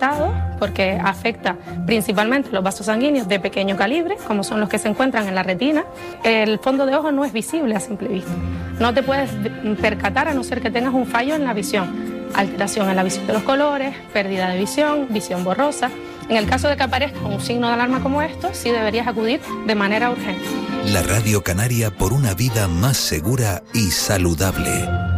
afectados porque afecta principalmente los vasos sanguíneos de pequeño calibre, como son los que se encuentran en la retina. El fondo de ojo no es visible a simple vista. No te puedes percatar a no ser que tengas un fallo en la visión. Alteración en la visión de los colores, pérdida de visión, visión borrosa. En el caso de que aparezca un signo de alarma como esto, sí deberías acudir de manera urgente. La Radio Canaria por una vida más segura y saludable.